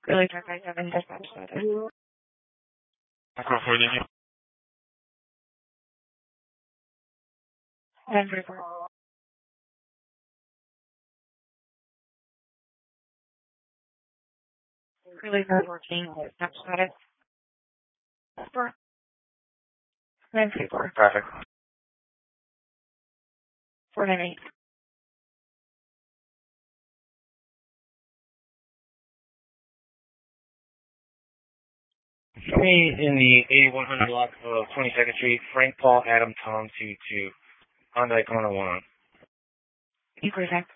Really dark by 7 dispatch status. Echo 4 Union. 1034. Really dark working dispatch status. 4. 934. Traffic. 498. Show me in the 8100 block of 22nd Street, Frank Paul Adam Tom 22, Hyundai Kona 1. Equal